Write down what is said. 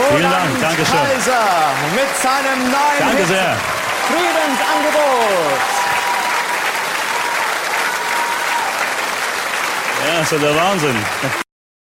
Vielen Dank, Dankeschön. Kaiser mit seinem neuen Danke Hit sehr. Friedensangebot. Ja, das ist ja der Wahnsinn.